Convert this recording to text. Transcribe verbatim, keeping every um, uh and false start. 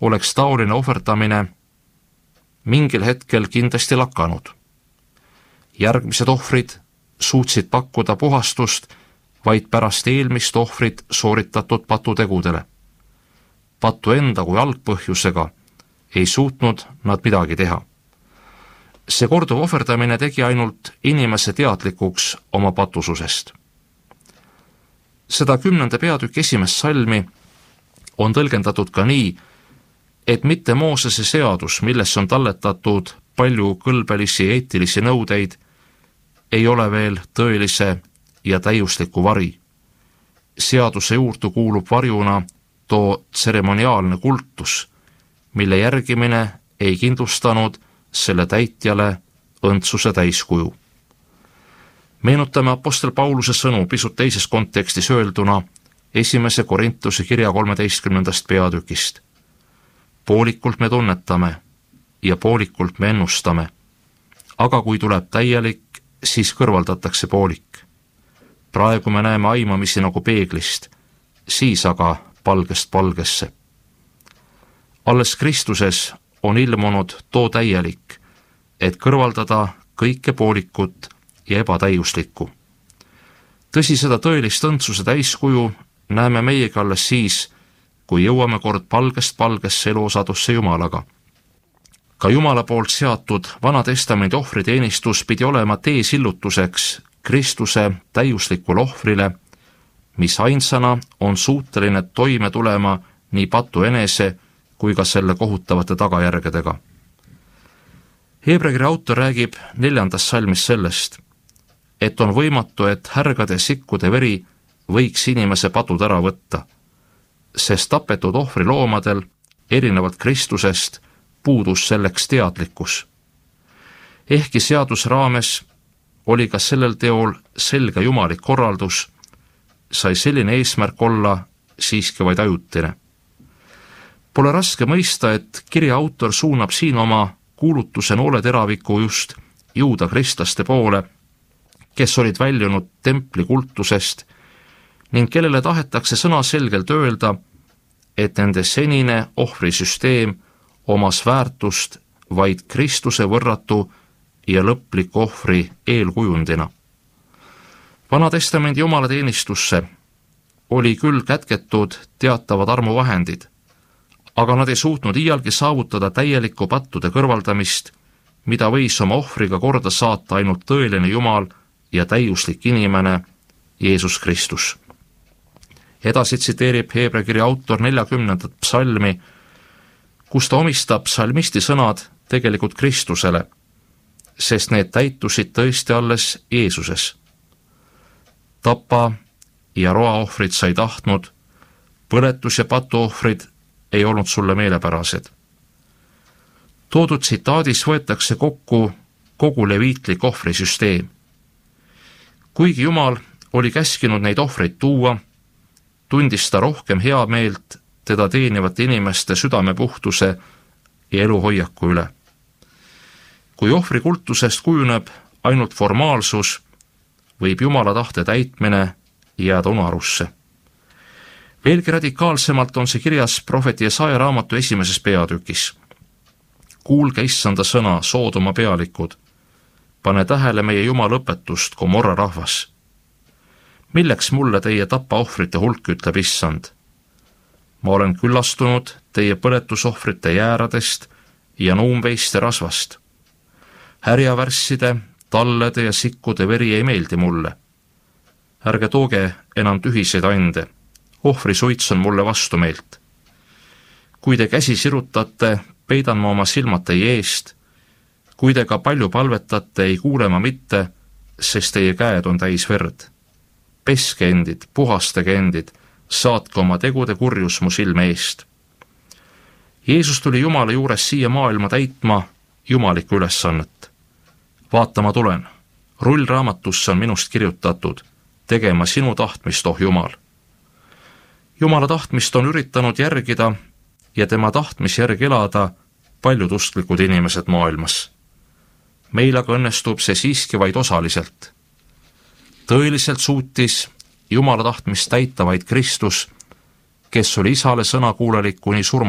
oleks taoline ohverdamine mingil hetkel kindlasti lakanud. Järgmised ohvrid suutsid pakkuda puhastust vaid pärast eelmist ohvrit sooritatud patutegudele. Patu enda kui algpõhjusega ei suutnud nad midagi teha. See korduv ohverdamine tegi ainult inimese teadlikuks oma patususest. Seda kümnenda peatükk esimest salmi on tõlgendatud ka nii, et mitte Moosese seadus, milles on talletatud palju kõlbelisi eetilisi nõudeid, ei ole veel tõelise ja täiusliku vari. Seaduse juurde kuulub varjuna too tseremoniaalne kultus, mille järgimine ei kindlustanud selle täitjale õndsuse täiskuju. Meenutame apostel Pauluse sõnu pisut teises kontekstis öelduna esimese Korintuse kirja kolmeteistkümnendast peatükist. Poolikult me tunnetame ja poolikult me ennustame, aga kui tuleb täielik, siis kõrvaldatakse poolik. Praegu me näeme aimamisi nagu peeglist, siis aga palgest palgesse. Alles Kristuses on ilmunud too täielik, et kõrvaldada kõike poolikut ja ebatäiuslikku. Tõsi, seda tõelist õndsuse täiskuju näeme meiegi alles siis, kui jõuame kord palgest palgesse eluosadusse Jumalaga. Ka Jumala poolt seatud Vana Testamendi ohvriteenistus pidi olema teesillutuseks Kristuse täiuslikule ohvrile, mis ainsana on suuteline toime tulema nii patu enese kui ka selle kohutavate tagajärgedega. Heebreakirja autor räägib neljandas salmis sellest, et on võimatu, et härgade sikkude veri võiks inimese patud ära võtta, sest tapetud ohvri loomadel, erinevalt Kristusest, puudus selleks teadlikkus. Ehkki seadus raames oli ka sellel teol selge jumalik korraldus, sai selline eesmärk olla siiski vaid ajutine. Pole raske mõista, et kirja autor suunab siin oma kuulutuse nooleteraviku just juuda kristlaste poole, kes olid väljunud templi kultusest ning kellele tahetakse sõnaselgelt öelda, et nende senine ohvrisüsteem omas väärtust vaid Kristuse võrratu ja lõpliku ohvri eelkujundina. Vana Testamendi jumalateenistusse oli küll kätketud teatavad armuvahendid, aga nad ei suutnud iialgi saavutada täielikku pattude kõrvaldamist, mida võis oma ohvriga korda saata ainult tõeline Jumal ja täiuslik inimene Jeesus Kristus. Edasi tsiteerib Heebreakirja autor neljakümnendat psalmi, kus ta omistab psalmisti sõnad tegelikult Kristusele, sest need täitusid tõesti alles Jeesuses. Tapa ja roaohvrid sai tahtnud, põletus ja patuohvrid ei olnud sulle meelepärased. Toodud tsitaadis võetakse kokku kogu leviitlik ohvrisüsteem. Kuigi Jumal oli käskinud neid ohvreid tuua, tundis ta rohkem hea meelt teda teenivate inimeste südamepuhtuse ja eluhoiaku üle. Kui ohvrikultusest kujuneb ainult formaalsus, võib Jumala tahte täitmine jääda unarusse. Veelgi radikaalsemalt on see kirjas prohvet Jesaja raamatu esimeses peatükis. Kuulge issanda sõna, Soodoma pealikud, pane tähele meie Jumala õpetust, Gomorra rahvas. Milleks mulle teie tapaohvrite hulk, ütleb issand? Ma olen küllastunud teie põletusohvrite jääradest ja nuumveiste rasvast. Härjavärsside, tallede ja sikkude veri ei meeldi mulle. Ärge tooge enam tühiseid ande, ohvri suits on mulle vastu meelt. Kui te käsi sirutate, peidan ma oma silmad teie eest. Kui te ka palju palvetate, ei kuule ma mitte, sest teie käed on täis verd. Peske endid, puhastage endid, saatke oma tegude kurjus mu silme eest. Jeesus tuli Jumala juures siia maailma täitma jumalikku ülesannet. Vaata, ma tulen. Rullraamatusse on minust kirjutatud, tegema sinu tahtmist, oh Jumal. Jumala tahtmist on üritanud järgida ja tema tahtmise järgi elada paljud usklikud inimesed maailmas. Meil aga õnnestub see siiski vaid osaliselt. Tõeliselt suutis Jumala tahtmist täita vaid Kristus, kes oli isale sõnakuulelik kuni surma